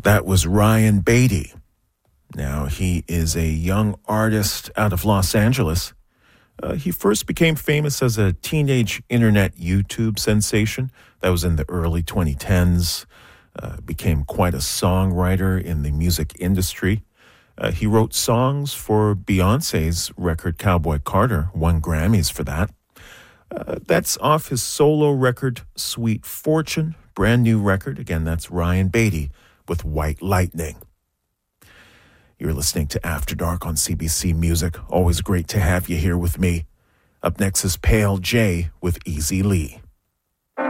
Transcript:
That was Ryan Beatty. Now, he is a young artist out of Los Angeles. He first became famous as a teenage internet YouTube sensation. That was in the early 2010s. Became quite a songwriter in the music industry. He wrote songs for Beyonce's record Cowboy Carter, won Grammys for that. That's off his solo record, Sweet Fortune, brand new record. Again, that's Ryan Beatty with White Lightning. You're listening to After Dark on CBC Music. Always great to have you here with me. Up next is Pale J with Easy Lee.